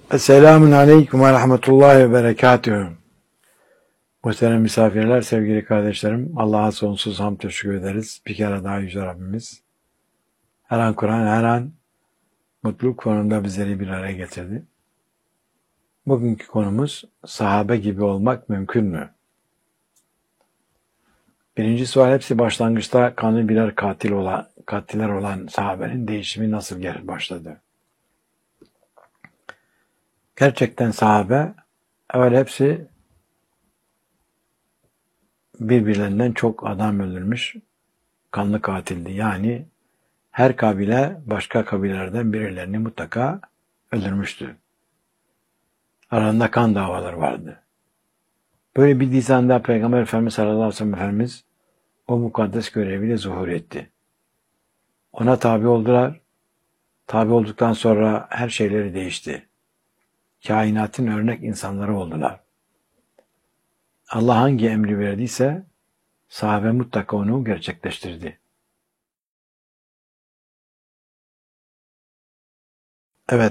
Esselamun Aleyküm ve Rahmetullahi ve Berekatühü. Muhterem misafirler, sevgili kardeşlerim, Allah'a sonsuz hamd teşekkür ederiz. Bir kere daha Yüce Rabbimiz her an Kur'an, her an mutluluk konumunda bizleri bir araya getirdi. Bugünkü konumuz sahabe gibi olmak mümkün mü? Birinci sual, hepsi başlangıçta kanlı birer katiller olan sahabenin değişimi nasıl başladı? Gerçekten sahabe, evvel hepsi birbirlerinden çok adam öldürmüş, kanlı katildi. Yani her kabile başka kabilelerden birilerini mutlaka öldürmüştü. Aralarında kan davaları vardı. Böyle bir dizanda Peygamber Efendimiz sallallahu aleyhi ve sellem Efendimiz o mukaddes göreviyle zuhur etti. Ona tabi oldular. Tabi olduktan sonra her şeyleri değişti. Kainatın örnek insanları oldular. Allah hangi emri verdiyse sahabe mutlaka onu gerçekleştirdi. Evet,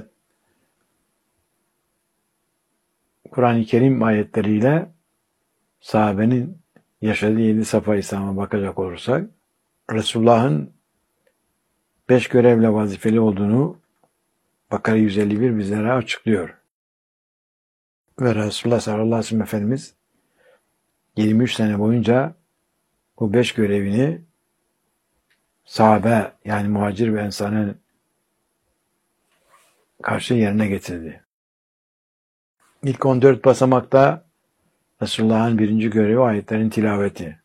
Kur'an-ı Kerim ayetleriyle sahabenin yaşadığı 7 safa İslam'a bakacak olursak, Resulullah'ın 5 görevle vazifeli olduğunu Bakara 151 bizlere açıklıyor. Ve Resulullah sallallahu aleyhi ve sellem Efendimiz 23 sene boyunca bu 5 görevini sahabe, yani muhacir ve ensarın karşı yerine getirdi. İlk 14 basamakta Resulullah'ın birinci görevi ayetlerin tilaveti.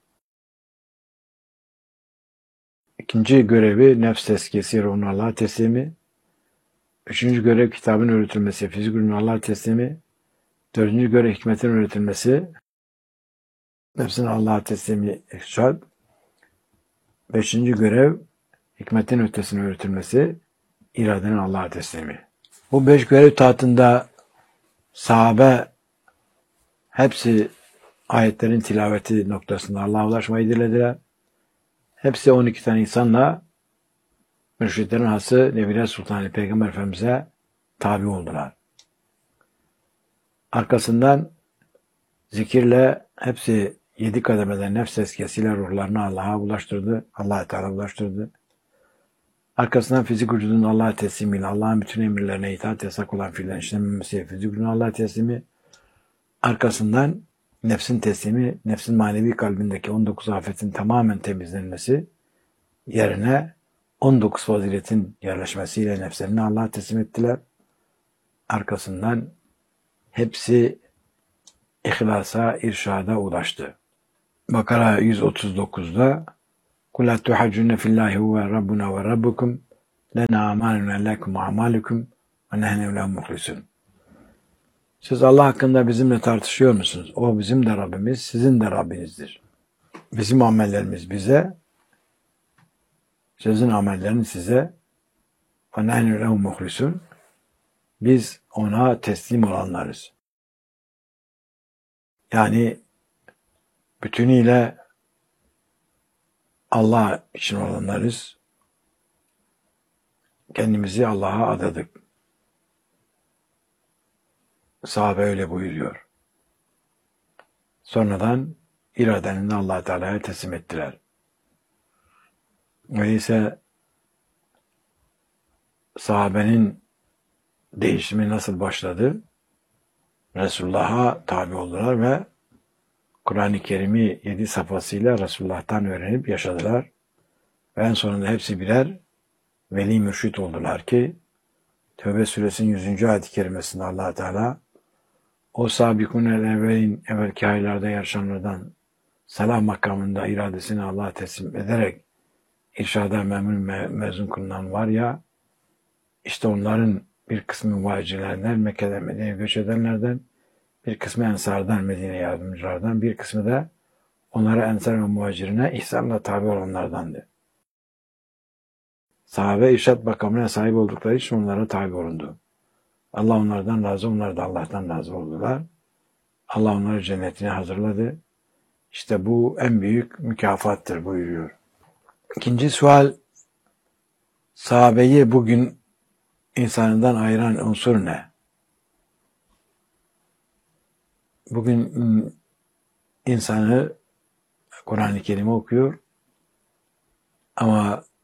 İkinci görevi nefs tezkiyesi, ruhun Allah'a teslimi. Üçüncü görev kitabın öğretilmesi, fizikülün Allah'a teslimi. Dördüncü görev hikmetin öğretilmesi, nefsin Allah'a teslimi, irşad. Beşinci görev hikmetin ötesine öğretilmesi, iradenin Allah'a teslimi. Bu 5 görev taatında sahabe hepsi ayetlerin tilaveti noktasında Allah'a ulaşmayı dilediler. Hepsi 12 tane insanla mürşitlerin hası Nebiler Sultanı Peygamber Efendimiz'e tabi oldular. Arkasından zikirle hepsi 7 kademeden nefs tezkiyesiyle ruhlarını Allah'a ulaştırdı. Allah-u Teala ulaştırdı. Arkasından fizik vücudun Allah'a teslimiyle Allah'ın bütün emirlerine itaat yasak olan fiillerin işlememesi, fizik vücudun Allah'a teslimi. Arkasından nefsin teslimi, nefsin manevi kalbindeki 19 afetin tamamen temizlenmesi yerine 19 faziletin yerleşmesiyle nefslerini Allah'a teslim ettiler. Arkasından hepsi ihlasa, irşada ulaştı. Bakara 139'da قُلْ اَتُّحَجُّنَّ فِي اللّٰهِ هُوَ رَبُّنَا وَرَبُّكُمْ لَنَا اَعْمَالُنَا لَكُمْ وَاَعْمَالُكُمْ وَنَحْنُ لَهُ مُخْلِصُونَ. Siz Allah hakkında bizimle tartışıyor musunuz? O bizim de Rabbimiz, sizin de Rabbinizdir. Bizim amellerimiz bize, sizin amelleriniz size. وَنَحْنُ لَهُ مُخْلِصُونَ. Biz ona teslim olanlarız. Yani bütünüyle Allah için olanlarız. Kendimizi Allah'a adadık. Sahabe öyle buyuruyor. Sonradan iradenin de Allah Teala'ya teslim ettiler. Öyleyse sahabenin değişimi nasıl başladı? Resulullah'a tabi oldular ve Kur'an-ı Kerim'i 7 safhasıyla Resulullah'tan öğrenip yaşadılar. Ve en sonunda hepsi birer veli mürşit oldular ki Tevbe suresinin 100. ayet-i kerimesinde Allah Teala o sabikûnel evvelin evvelki aylarda yaşananlardan salah makamında iradesini Allah'a teslim ederek irşada mezun kılınan var ya, işte onların bir kısmı muhacirlerden, Mekke'den Medine'ye göç edenlerden, bir kısmı ensardan, Medine yardımcılardan, bir kısmı da onlara ensar ve muhacirine ihsanla tabi olanlardandı. Sahabe irşad makamına sahip oldukları için onlara tabi olundu. Allah onlardan razı, onlar da Allah'tan razı oldular. Allah onları cennetine hazırladı. İşte bu en büyük mükafattır buyuruyor. İkinci sual, sahabeyi bugün insanından ayıran unsur ne? Bugün insanı Kur'an-ı Kerim'i okuyor ama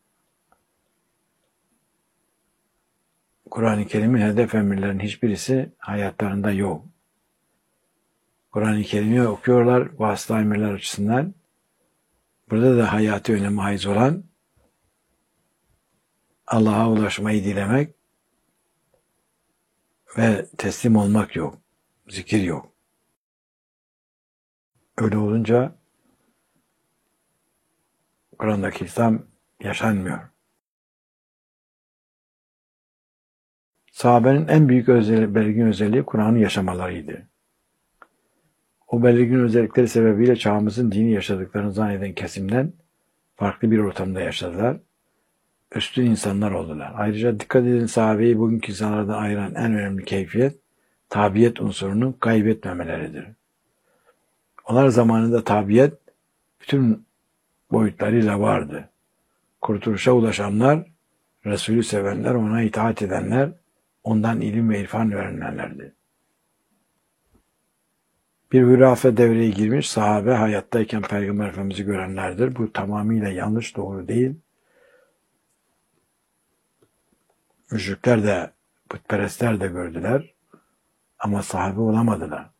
Kur'an-ı Kerim'in hedef emirlerin hiçbirisi hayatlarında yok. Kur'an-ı Kerim'i okuyorlar vasıta emirler açısından. Burada da hayati önemi haiz olan Allah'a ulaşmayı dilemek ve teslim olmak yok. Zikir yok. Öyle olunca Kur'an'daki İslam yaşanmıyor. Sahabenin en büyük belirgin özelliği Kur'an'ı yaşamalarıydı. O belirgin özellikleri sebebiyle çağımızın dini yaşadıklarını zanneden kesimden farklı bir ortamda yaşadılar. Üstün insanlar oldular. Ayrıca dikkat edin, sahabeyi bugünkü insanlardan ayıran en önemli keyfiyet, tabiyet unsurunu kaybetmemeleridir. Onlar zamanında tabiyet bütün boyutlarıyla vardı. Kurtuluşa ulaşanlar, Resulü sevenler, ona itaat edenler, ondan ilim ve irfan öğrenenlerdi. Bir hurafe devreye girmiş, sahabe hayattayken Peygamber Efendimiz'i görenlerdir. Bu tamamıyla yanlış, doğru değil. Müşrikler de, putperestler de gördüler ama sahabe olamadılar.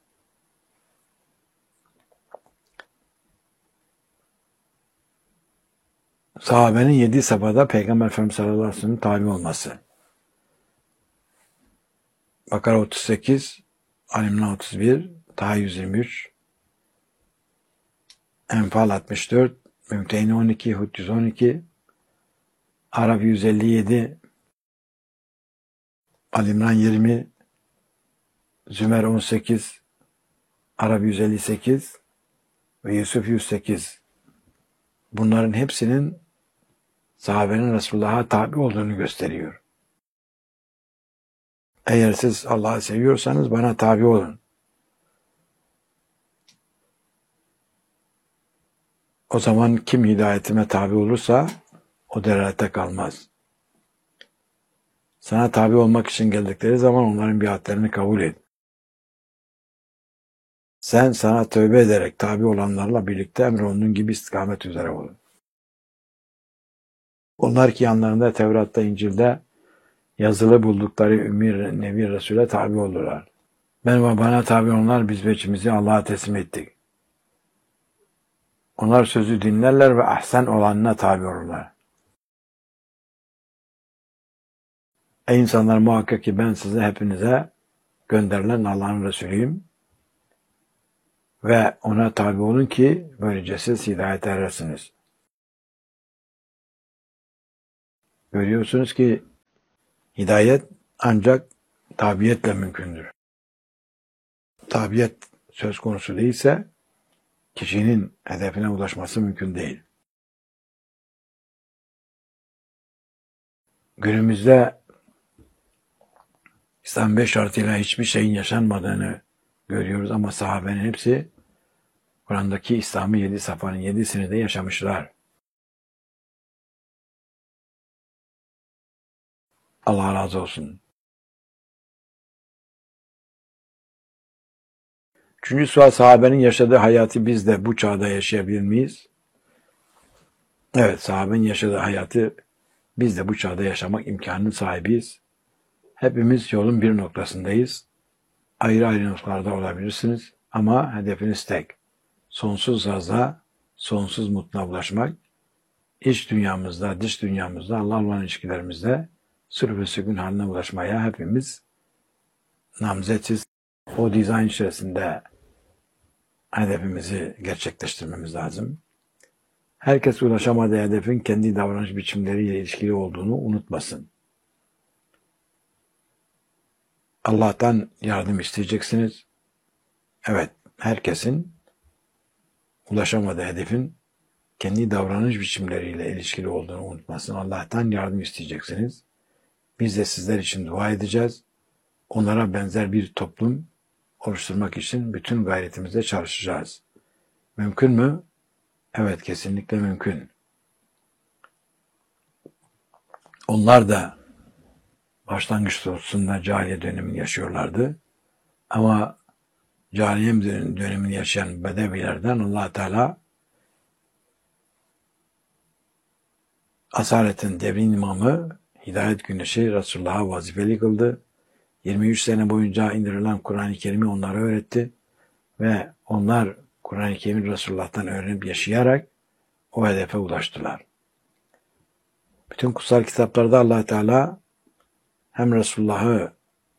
Sahabenin 7 safhada Peygamber Efendimiz sallallahu aleyhi ve sellem'in tabi olması. Bakara 38, Ali İmran 31, Taha 123, Enfal 64, Mümtehine 12, Hud 112, Araf 157, Ali İmran 20, Zümer 18, Araf 158 ve Yusuf 108. Bunların hepsinin sahabenin Resulullah'a tabi olduğunu gösteriyor. Eğer siz Allah'ı seviyorsanız bana tabi olun. O zaman kim hidayetime tabi olursa o delalete kalmaz. Sana tabi olmak için geldikleri zaman onların biatlerini kabul et. Sen sana tövbe ederek tabi olanlarla birlikte emrolunduğun gibi istikamet üzere ol. Onlar ki yanlarında Tevrat'ta, İncil'de yazılı buldukları Ümmi Nebi Resul'e tabi oldular. Ben ve bana tabi olanlar biz veçimizi Allah'a teslim ettik. Onlar sözü dinlerler ve ahsen olanına tabi olurlar. Ey insanlar, muhakkak ki ben size hepinize gönderilen Allah'ın Resulüyüm ve ona tabi olun ki böylece siz hidayete erersiniz. Görüyorsunuz ki hidayet ancak tabiyetle mümkündür. Tabiyet söz konusu değilse kişinin hedefine ulaşması mümkün değil. Günümüzde İslam 5 şartıyla hiçbir şeyin yaşanmadığını görüyoruz ama sahabenin hepsi Kur'an'daki İslam'ı 7 safhanın 7'sini de yaşamışlar. Allah razı olsun. Üçüncü sual, sahabenin yaşadığı hayatı biz de bu çağda yaşayabilir miyiz? Evet, sahabenin yaşadığı hayatı biz de bu çağda yaşamak imkanının sahibiyiz. Hepimiz yolun bir noktasındayız. Ayrı ayrı noktalarda olabilirsiniz ama hedefiniz tek. Sonsuz hazza, sonsuz mutluluğa ulaşmak. İç dünyamızda, dış dünyamızda, Allah'la olan ilişkilerimizde sürü ve sükun haline ulaşmaya hepimiz namzetiz. O dizayn içerisinde hedefimizi gerçekleştirmemiz lazım. Herkes ulaşamadığı hedefin kendi davranış biçimleriyle ilişkili olduğunu unutmasın. Allah'tan yardım isteyeceksiniz. Evet, herkesin ulaşamadığı hedefin kendi davranış biçimleriyle ilişkili olduğunu unutmasın. Allah'tan yardım isteyeceksiniz. Biz de sizler için dua edeceğiz. Onlara benzer bir toplum oluşturmak için bütün gayretimizle çalışacağız. Mümkün mü? Evet, kesinlikle mümkün. Onlar da başlangıç doğrultusunda cahiliye dönemini yaşıyorlardı. Ama Cahiliye dönemini yaşayan Bedevilerden Allah Teala asaletin devrin imamı Hidayet Güneşi Resulullah'a vazifeli kıldı. 23 sene boyunca indirilen Kur'an-ı Kerim'i onlara öğretti ve onlar Kur'an-ı Kerim'i Resulullah'tan öğrenip yaşayarak o hedefe ulaştılar. Bütün kutsal kitaplarda Allah Teala hem Resulullah'ı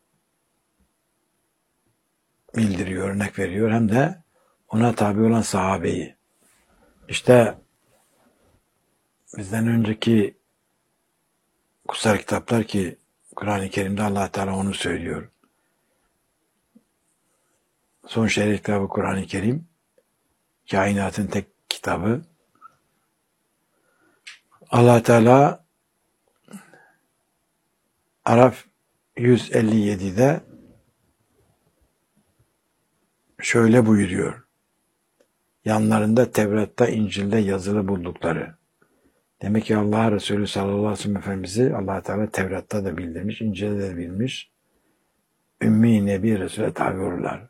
bildiriyor, örnek veriyor, hem de ona tabi olan sahabeyi. İşte bizden önceki kutsal kitaplar ki Kur'an-ı Kerim'de Allah Teala onu söylüyor. Son şerif kitabı Kur'an-ı Kerim, kainatın tek kitabı. Allah Teala Araf 157'de şöyle buyuruyor. Yanlarında Tevrat'ta, İncil'de yazılı buldukları. Demek ki Allah Resulü sallallahu aleyhi ve sellem Efendimiz'i Allah Teala Tevrat'ta da bildirmiş, İncil'de de bilmiş. Ümmi Nebi Resul'e tabi olurlar.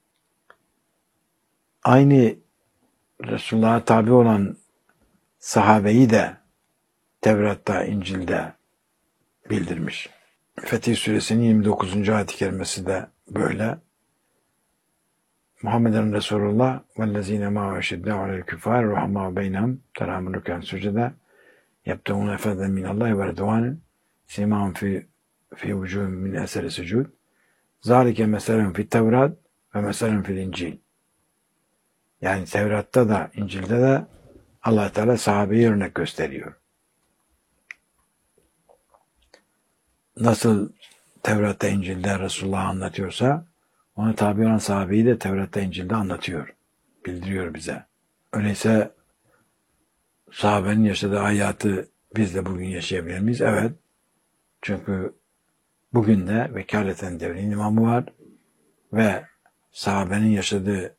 Aynı Resulullah'a tabi olan sahabeyi de Tevrat'ta, İncil'de bildirmiş. Fetih Suresinin 29. ayet-i kerimesi de böyle. Muhammeden Resulullah vellezine ma'u eşiddâ'u alel küffâr ruhamâ'u beynehum terâhum rükân sucedâ yebtağûne efeden minallâhi ve redvânen simâhum fi vücûhum min eseri sucûd zâlike meselehum fit tevrat ve meselehum fil incil. Yani Tevrat'ta da İncil'de de Allah Teala sahabeyi örnek gösteriyor. Nasıl Tevrat'ta, İncil'de Resulullah anlatıyorsa ona tabi olan sahabeyi de Tevrat'ta, İncil'de anlatıyor. Bildiriyor bize. Öyleyse sahabenin yaşadığı hayatı biz de bugün yaşayabilir miyiz? Evet. Çünkü bugün de vekaleten devrin imamı var ve sahabenin yaşadığı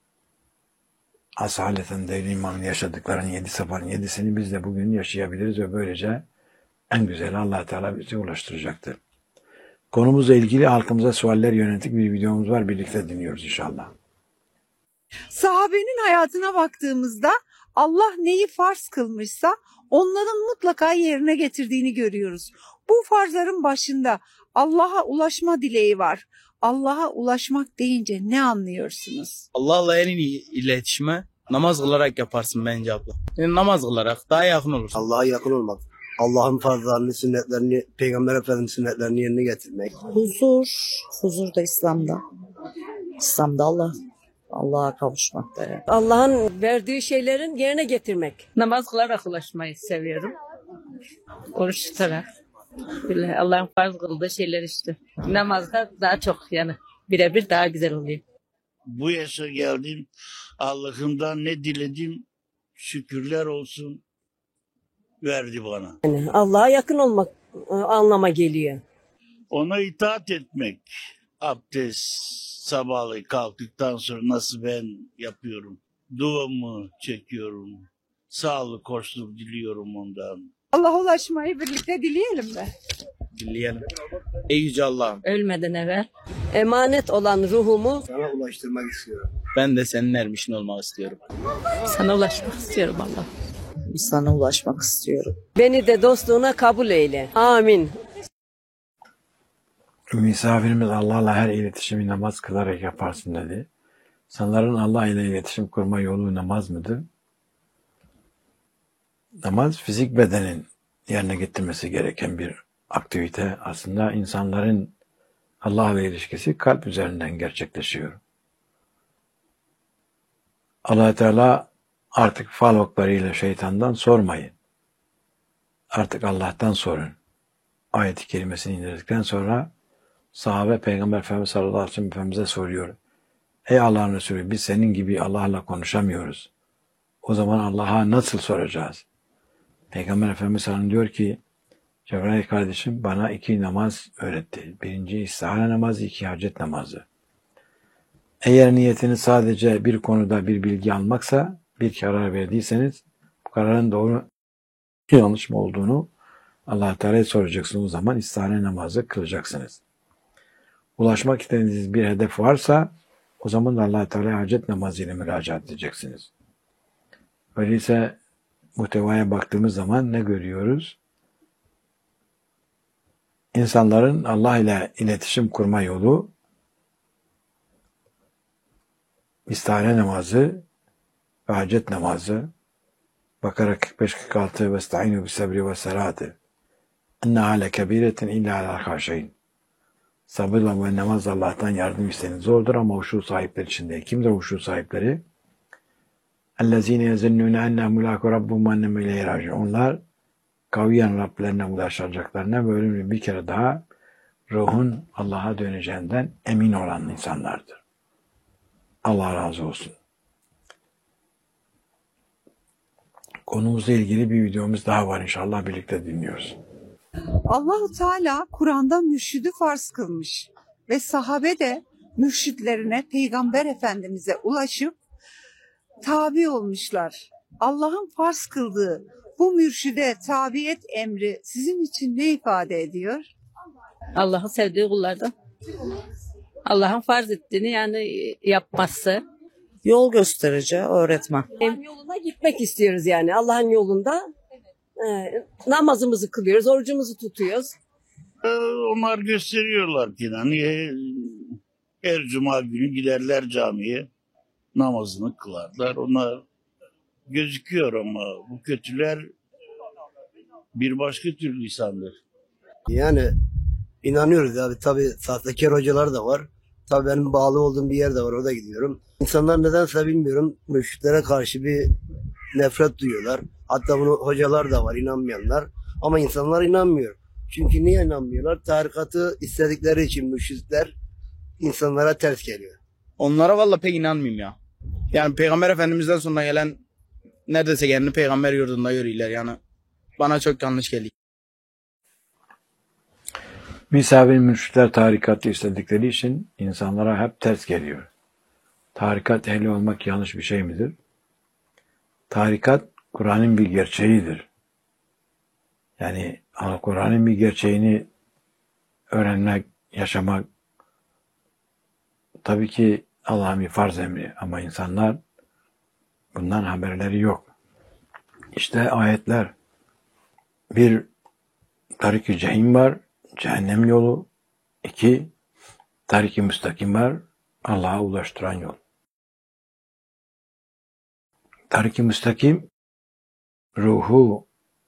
asaleten devrin imamının yaşadıklarının 7 seferin 7'sini biz de bugün yaşayabiliriz ve böylece en güzeli Allah Teala bizi ulaştıracaktır. Konumuzla ilgili halkımıza sualler yönelik bir videomuz var. Birlikte dinliyoruz inşallah. Sahabenin hayatına baktığımızda Allah neyi farz kılmışsa onların mutlaka yerine getirdiğini görüyoruz. Bu farzların başında Allah'a ulaşma dileği var. Allah'a ulaşmak deyince ne anlıyorsunuz? Allah'la en iyi iletişime namaz kılarak yaparsın bence abla. Yani namaz kılarak daha yakın olursun. Allah'a yakın olmak. Allah'ın farzlarını, sünnetlerini, Peygamber Efendimiz'in sünnetlerini yerine getirmek. Huzur da İslam'da. İslam'da Allah'a kavuşmakta. Yani. Allah'ın verdiği şeylerin yerine getirmek. Namaz kılarak ulaşmayı seviyorum. Oruç tutarak. Böyle Allah'ın farz kıldığı şeyler işte. Namazda daha çok yani birebir daha güzel oluyor. Bu yaşa geldim. Allah'ımdan ne diledim şükürler olsun verdi bana. Yani Allah'a yakın olmak anlama geliyor. Ona itaat etmek. Abdest sabahleyin kalktıktan sonra nasıl ben yapıyorum. Duamı çekiyorum. Sağlık, hoşluk diliyorum ondan. Allah'a ulaşmayı birlikte dileyelim de. Dileyelim. Ey Yüce Allah'ım, Ölmeden evvel Emanet olan ruhumu Sana ulaştırmak istiyorum. ben de senin ermişin olmak istiyorum. sana ulaşmak istiyorum Allah. Sana ulaşmak istiyorum. beni de dostluğuna kabul eyle. Amin. Misafirimiz Allah'la her iletişimi namaz kılarak yaparsın dedi. Sanların Allah ile iletişim kurma yolu namaz mıdır? Namaz fizik bedenin yerine getirmesi gereken bir aktivite. Aslında insanların Allah'la ilişkisi kalp üzerinden gerçekleşiyor. Allah Teala artık fal oklarıyla şeytandan sormayın. Artık Allah'tan sorun. Ayet-i kerimesini indirdikten sonra sahabe Peygamber Efendimiz sallallahu aleyhi ve sellem Efendimiz'e soruyor. Ey Allah'ın Resulü biz senin gibi Allah'la konuşamıyoruz. O zaman Allah'a nasıl soracağız? Peygamber Efendimiz sallallahu aleyhi ve sellem diyor ki Cebrail kardeşim bana 2 namaz öğretti. Birinci istihare namazı, 2 hacet namazı. Eğer niyetiniz sadece bir konuda bir bilgi almaksa, bir karar verdiyseniz bu kararın doğru yanlış mı olduğunu Allah Teala'ya soracaksınız. O zaman istihare namazı kılacaksınız. Ulaşmak istediğiniz bir hedef varsa O zaman da Allah-u Teala'ya hacet namazıyla müracaat edeceksiniz. Öyleyse muhtevaya baktığımız zaman ne görüyoruz? İnsanların Allah ile iletişim kurma yolu istihare namazı ve hacet namazı. Bakara 45-46 ve esta'inu bis sabri ve serati. İnneha lekebiretin illa alel haşeyn. Sabırla ve namaz Allah'tan yardım isteyin. Zordur ama huşu sahipleri için değil. Kimdir huşu sahipleri? اَلَّذ۪ينَ يَزَنُّونَ اَنَّهُ مُلَاكُ رَبُّهُمْ وَاَنَّهُمْ اِلَيْهِ رَاجِعُونَ. Onlar kaviyen Rablerine ulaşacaklarına ve ölümlü bir kere daha ruhun Allah'a döneceğinden emin olan insanlardır. Allah razı olsun. Konumuzla ilgili bir videomuz daha var, inşallah birlikte dinliyoruz. Allahu Teala Kur'an'da mürşidi farz kılmış ve sahabe de mürşitlerine Peygamber Efendimiz'e ulaşıp tabi olmuşlar. Allah'ın farz kıldığı bu mürşide tabiyet emri sizin için ne ifade ediyor? Allah'ın sevdiği kullardan. Allah'ın farz ettiğini yani yapması. Yol gösterici, öğretmen. Allah'ın yoluna gitmek istiyoruz yani. Allah'ın yolunda namazımızı kılıyoruz, orucumuzu tutuyoruz. Onlar gösteriyorlar ki yani her cuma günü giderler camiye, namazını kılarlar. Onlar gözüküyor ama bu kötüler bir başka türlü insandır. Yani inanıyoruz abi. Tabii sahtekar hocalar da var. Tabii benim bağlı olduğum bir yer de var. Orada gidiyorum. İnsanlar nedense bilmiyorum. Mürşitlere karşı bir nefret duyuyorlar. Hatta bunu hocalar da var, inanmayanlar. Ama insanlar inanmıyor. Çünkü niye inanmıyorlar? Tarikatı istedikleri için mürşitler insanlara ters geliyor. Onlara valla pek inanmıyorum ya. Yani Peygamber Efendimiz'den sonra gelen neredeyse kendini peygamber yurdunda görüyorlar yani. Bana çok yanlış geliyor. Misafir mürşitler tarikatı istedikleri için insanlara hep ters geliyor. Tarikat ehli olmak yanlış bir şey midir? Tarikat Kur'an'ın bir gerçeğidir. Yani Kur'an'ın bir gerçeğini öğrenmek, yaşamak tabii ki Allah'ın bir farz emri ama insanlar bundan haberleri yok. İşte ayetler. Bir, tarik-i cehim var, cehennem yolu. 2, tarik-i müstakim var, Allah'a ulaştıran yol. Tarik-i müstakim, ruhu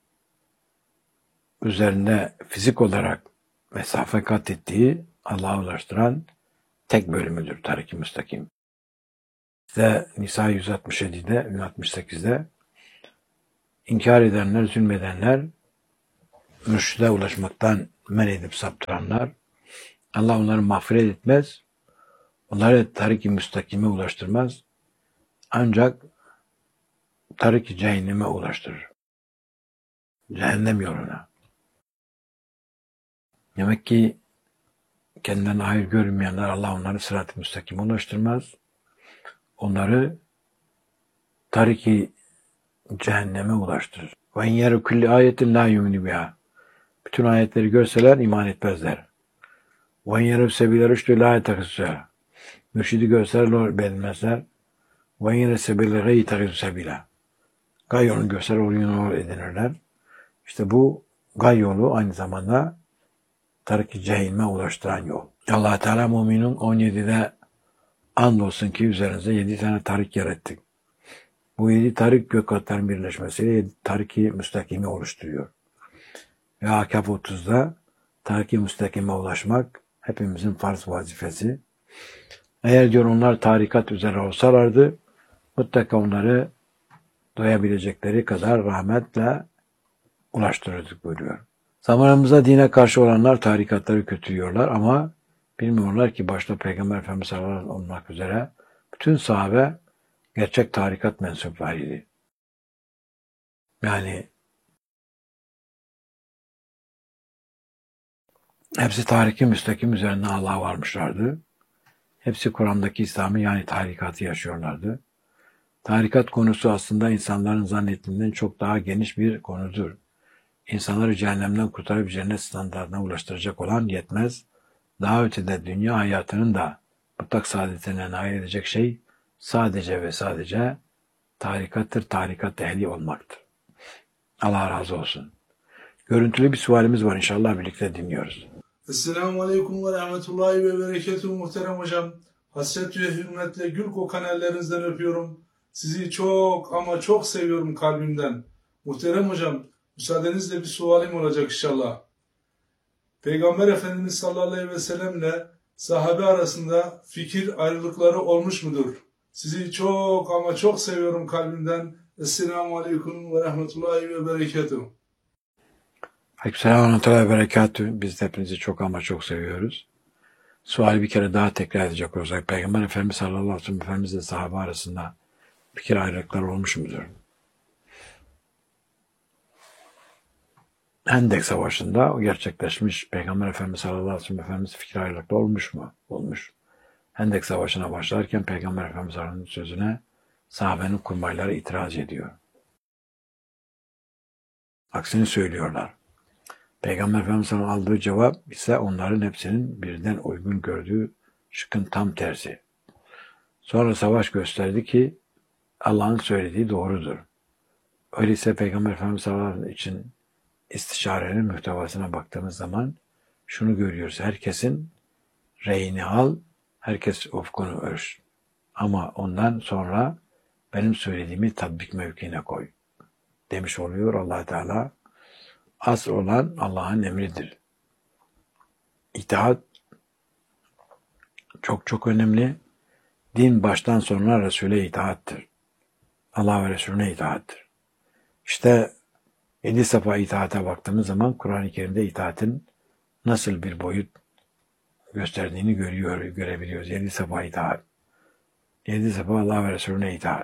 üzerinde fizik olarak mesafe kat ettiği Allah'a ulaştıran tek bölümüdür tarik-i müstakim. İşte Nisa 167'de, 168'de inkar edenler, zulmedenler, mürşide ulaşmaktan men edip saptıranlar, Allah onları mağfiret etmez, onları tarik-i müstakime ulaştırmaz, ancak tarik-i cehenneme ulaştırır. Cehennem yoluna. Demek ki kendinden hayır görmeyenler Allah onları sırat-ı müstakime ulaştırmaz. Onları tarik-i cehenneme ulaştırır. Ve in yeru kulli ayetin la yu'minu biha. Bütün ayetleri görseler iman etmezler. Ve in yeru sebile rüştü la yetakisuha. Mürşidi görseler beğenmezler. Ve in yeru sebile gayyi takisu sebila. Gay yolunu görseler onu edinirler. İşte bu gay yolu aynı zamanda tarik-i cehenneme ulaştıran yol. Allah Teala Müminun 17'de andolsun ki üzerinize 7 tane tarik yarattık. Bu 7 tarik gök katların birleşmesiyle 7 tarik-i müstakime oluşturuyor. Ve Ahkaf 30'da tarik-i müstakime ulaşmak hepimizin farz vazifesi. Eğer diyor onlar tarikat üzere olsalardı mutlaka onları doyabilecekleri kadar rahmetle ulaştırırdık buyuruyor. Zamanımızda dine karşı olanlar tarikatları kötülüyorlar ama bilmiyorlar ki başta Peygamber Efendimiz sallallahu aleyhi ve sellem olmak üzere bütün sahabe gerçek tarikat mensuplarıydı. Yani hepsi tarik-i müstakim üzerine Allah'a varmışlardı. Hepsi Kur'an'daki İslam'ı yani tarikatı yaşıyorlardı. Tarikat konusu aslında insanların zannettiğinden çok daha geniş bir konudur. İnsanları cehennemden kurtarıp cennet standartına ulaştıracak olan yetmez, daha ötede dünya hayatının da mutlak saadetine nail edecek şey sadece ve sadece tarikattır, tarikat ehli olmaktır. Allah razı olsun. Görüntülü bir sualimiz var, inşallah birlikte dinliyoruz. Esselamu Aleyküm ve Rahmetullahi ve Berekatuhu muhterem hocam. Hasret ve hürmetle gül kokan ellerinizden öpüyorum. Sizi çok ama çok seviyorum kalbimden. Muhterem hocam, müsaadenizle bir sualim olacak inşallah. Peygamber Efendimiz sallallahu aleyhi ve sellemle sahabe arasında fikir ayrılıkları olmuş mudur? Sizi çok ama çok seviyorum kalbimden. Esselamu Aleyküm ve Rahmetullahi ve Berekatuhu. Aleykümselam ve rahmetullahi ve berekatühü. Biz de hepinizi çok ama çok seviyoruz. Suali bir kere daha tekrar edecek olursak, Peygamber Efendimiz sallallahu aleyhi ve sellem Efendimizle sahabe arasında fikir ayrılıkları olmuş mudur? Hendek Savaşı'nda o gerçekleşmiş. Peygamber Efendimiz sallallahu aleyhi ve sellem Efendimiz fikir ayrılıkları olmuş mu? Olmuş. Hendek Savaşı'na başlarken Peygamber Efendimiz Aleyhisselam'ın sözüne sahabenin kurmayları itiraz ediyor. Aksini söylüyorlar. Peygamber Efendimiz'in aldığı cevap ise onların hepsinin birden uygun gördüğü şıkkın tam tersi. Sonra savaş gösterdi ki Allah'ın söylediği doğrudur. Öyleyse Peygamber Efendimiz sallallahu aleyhi ve sellem için istişarenin muhtevasına baktığımız zaman şunu görüyoruz. Herkesin reyini al, herkes ufkunu ölç. Ama ondan sonra benim söylediğimi tatbik mevkiine koy demiş oluyor Allah Teala. Asıl olan Allah'ın emridir. İtaat çok çok önemli. Din baştan sona Resul'e itaattır. Allah ve Resulüne itaattır. İşte 7 safa itaate baktığımız zaman Kur'an-ı Kerim'de itaatin nasıl bir boyut gösterdiğini görebiliyoruz. 7 safa itaat. 7 safa Allah ve Resulüne itaat.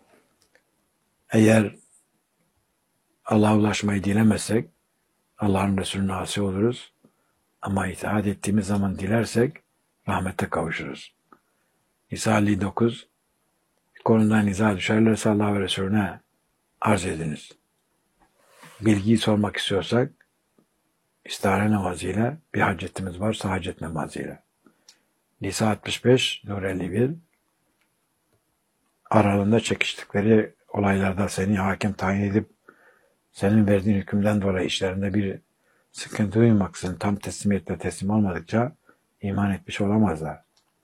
Eğer Allah'a ulaşmayı dilemezsek Allah'ın Resulüne asi oluruz. Ama itaat ettiğimiz zaman dilersek rahmete kavuşuruz. Nisa 59 konudan niza düşerlerse Allah ve Resulüne arz ediniz. Bilgiyi sormak istiyorsak istihare namazıyla, bir hacetimiz varsa hacet namazıyla. Nisa 65 Nur 51 aralarında çekiştikleri olaylarda seni hakim tayin edip senin verdiğin hükümden dolayı işlerinde bir sıkıntı duymaksızın tam teslimiyetle teslim olmadıkça iman etmiş olamazlar.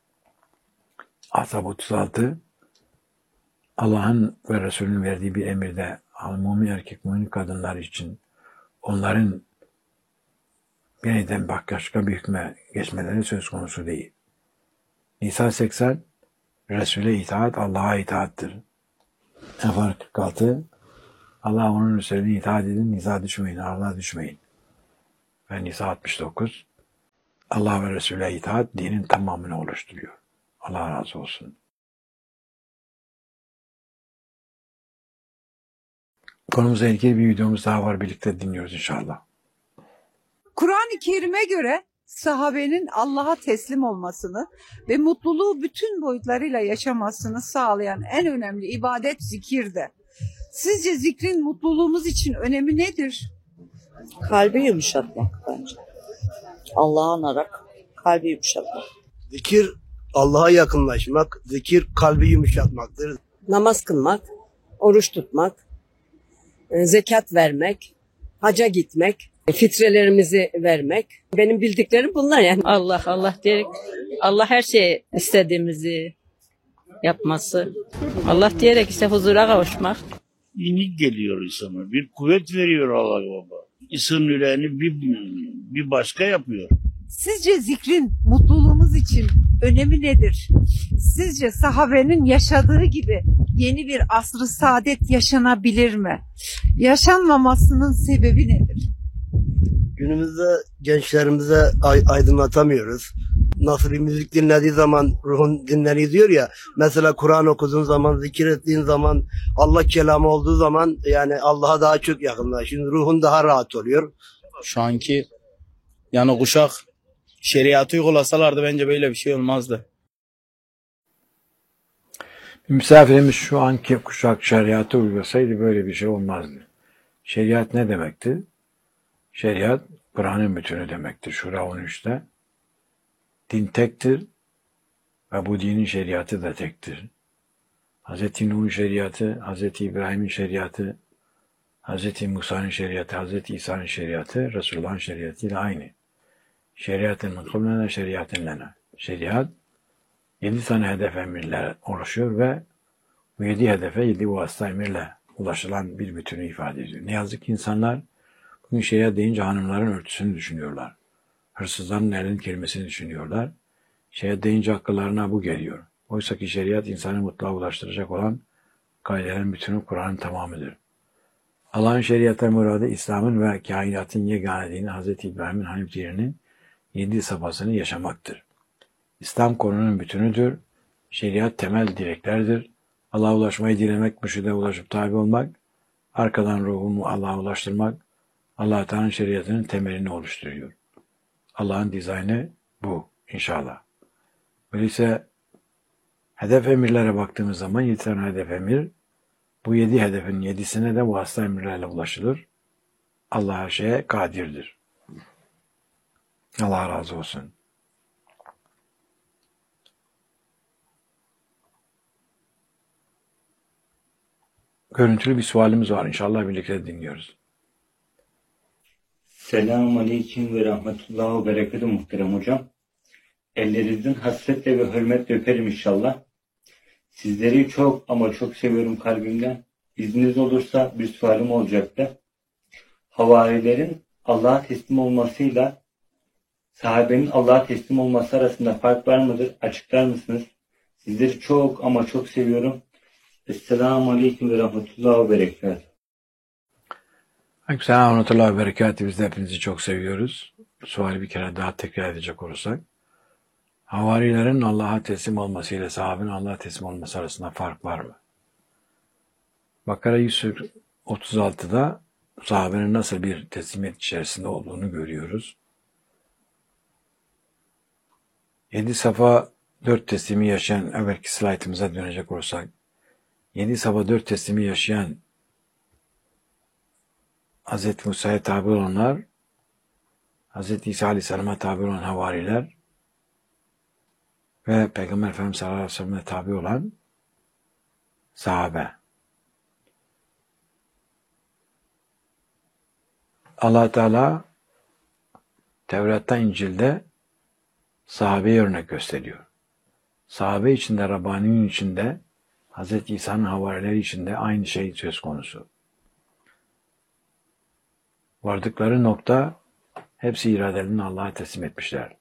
Ahzab 36 Allah'ın ve Resulünün verdiği bir emirde mümin erkek, mümin kadınlar için onların yeniden başka bir hükme geçmeleri söz konusu değil. Nisa 80 Resul'e itaat Allah'a itaattır. Enfal 46 Allah onun Resulüne itaat edin, niza düşmeyin, Allah'a düşmeyin. Ve Nisa 69 Allah ve Resul'e itaat dinin tamamını oluşturuyor. Allah razı olsun. Konumuzla ilgili bir videomuz daha var. Birlikte dinliyoruz inşallah. Kur'an-ı Kerim'e göre sahabenin Allah'a teslim olmasını ve mutluluğu bütün boyutlarıyla yaşamasını sağlayan en önemli ibadet zikirdi. Sizce zikrin mutluluğumuz için önemi nedir? Kalbi yumuşatmak bence. Allah'a anarak kalbi yumuşatmak. Zikir Allah'a yakınlaşmak, zikir kalbi yumuşatmaktır. Namaz kılmak, oruç tutmak, zekat vermek, haca gitmek, fitrelerimizi vermek. Benim bildiklerim bunlar yani. Allah Allah diyerek Allah her şeyi istediğimizi yapması. Allah diyerek işte huzura kavuşmak. İyilik geliyor insana. Bir kuvvet veriyor Allah Baba. İnsanın yüreğini bir başka yapıyor. Sizce zikrin mutluluğumuz için önemi nedir? Sizce sahabenin yaşadığı gibi yeni bir asr-ı saadet yaşanabilir mi? Yaşanmamasının sebebi nedir? Günümüzde gençlerimize aydınlatamıyoruz. Nasıl bir müzik dinlediği zaman ruhun dinleniyor diyor ya. Mesela Kur'an okuduğun zaman, zikir ettiğin zaman, Allah kelamı olduğu zaman yani Allah'a daha çok yakınlaşıyor. Ruhun daha rahat oluyor. Şu anki yani kuşak şeriatı uygulasalardı bence böyle bir şey olmazdı. Misafirimiz şu anki kuşak şeriatı uygulasaydı böyle bir şey olmazdı. Şeriat ne demekti? Şeriat Kur'an'ın bütünü demektir. Şura 13'te. Din tektir Ve bu dinin şeriatı da tektir. Hz. Nuh'un şeriatı, Hz. İbrahim'in şeriatı, Hz. Musa'nın şeriatı, Hz. İsa'nın şeriatı, Resulullah'ın şeriatıyla aynı. Şeriatın mutluğuna, şeriatın lena. Şeriat 7 tane hedef emirler oluşuyor ve bu 7 hedefe 7 vasıta emirle ulaşılan bir bütünü ifade ediyor. Ne yazık ki insanlar bugün şeriat deyince hanımların örtüsünü düşünüyorlar. Hırsızların elin kelimesini düşünüyorlar. Şeriat deyince akıllarına bu geliyor. Oysa ki şeriat insanı mutluluğa ulaştıracak olan gayrelerin bütünü Kur'an'ın tamamıdır. Allah'ın şeriata muradı İslam'ın ve kainatın yegane dini Hz. İbrahim'in Hanif dininin 7 safhasını yaşamaktır. İslam konunun bütünüdür. Şeriat temel dileklerdir. Allah'a ulaşmayı dilemek, mürşide ulaşıp tabi olmak, arkadan ruhumu Allah'a ulaştırmak, Allah-u Teala'nın şeriatının temelini oluşturuyor. Allah'ın dizaynı bu inşallah. Öyleyse hedef emirlere baktığımız zaman 7 tane hedef emir, bu 7 hedefin 7'sine de vasıta emirlerle ulaşılır. Allah her şeye kadirdir. Allah razı olsun. Görüntülü bir sualimiz var. İnşallah birlikte dinliyoruz. Selamun Aleyküm ve Rahmetullahi ve Berekatuhu muhterem hocam. Ellerinizin hasretle ve hürmetle öperim inşallah. Sizleri çok ama çok seviyorum kalbimden. İzniniz olursa bir sualim olacaktı. Havarilerin Allah'a teslim olmasıyla sahabenin Allah'a teslim olması arasında fark var mıdır? Açıklar mısınız? Sizleri çok ama çok seviyorum. Esselamu Aleyküm ve Rahmetullahi ve Berekatuhu. Aleykümselam ve Rahmetullahi ve Berekatuhu. Biz de hepinizi çok seviyoruz. Suali bir kere daha tekrar edecek olursak. Havarilerin Allah'a teslim olmasıyla sahabenin Allah'a teslim olması arasında fark var mı? Bakara 136'da sahabenin nasıl bir teslimiyet içerisinde olduğunu görüyoruz. 7 safa 4 teslimi yaşayan, evvelki slaytımıza dönecek olursak, 7 safa 4 teslimi yaşayan Hz. Musa'ya tabi olanlar, Hz. İsa Aleyhisselam'a tabi olan havariler ve Peygamber Efendimiz sallallahu aleyhi ve sellem'e tabi olan sahabe. Allah Teala Tevrat'ta, İncil'de sahabeye örnek gösteriyor. Sahabe içinde, Rabbani'nin içinde, Hz. İsa'nın havarileri içinde aynı şey söz konusu. Vardıkları nokta hepsi iradelerini Allah'a teslim etmişler.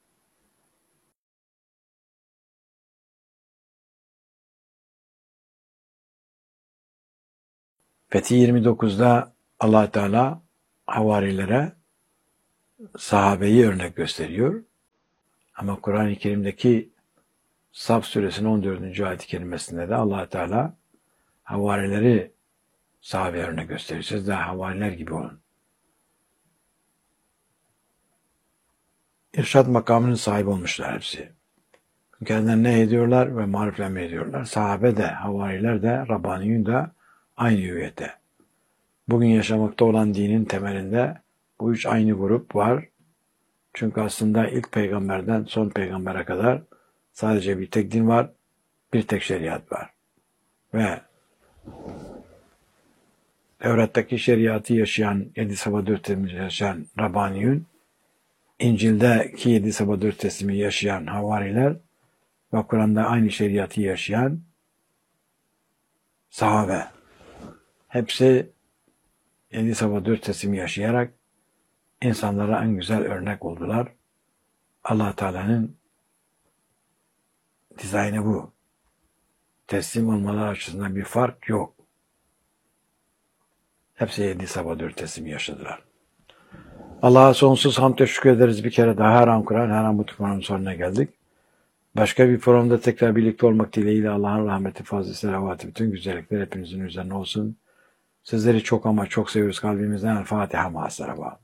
Fethi 29'da Allah Teala havarilere sahabeyi örnek gösteriyor. Ama Kur'an-ı Kerim'deki Saf suresinin 14. ayet-i kerimesinde de Allah Teala havarileri sahabeye örnek gösteriyor. Siz de havariler gibi olun. İrşad makamının sahibi olmuşlar hepsi. Kendilerine ne ediyorlar ve mariflenme ediyorlar. Sahabe de, havariler de, Rabbani'nin de aynı hüviyete. Bugün yaşamakta olan dinin temelinde bu üç aynı grup var. Çünkü aslında ilk peygamberden son peygambere kadar sadece bir tek din var, bir tek şeriat var. Ve Tevrat'taki şeriatı yaşayan, 7 sabah 4 teslimi yaşayan Rabbani'nin, İncil'deki 7 sabah 4 teslimi yaşayan havariler ve Kur'an'da aynı şeriatı yaşayan sahabe. Hepsi 7 sabah 4 teslimi yaşayarak insanlara en güzel örnek oldular. Allah Teala'nın dizaynı bu. Teslim olmalar açısından bir fark yok. Hepsi 7 sabah 4 teslimi yaşadılar. Allah'a sonsuz hamd ve şükür ederiz bir kere daha. Her an Kur'an, her an bu programın sonuna geldik. Başka bir programda tekrar birlikte olmak dileğiyle Allah'ın rahmeti, fazla selavatı, bütün güzellikler hepinizin üzerine olsun. Sizleri çok ama çok seviyoruz kalbimizden. El Fatiha ma'as-salavat.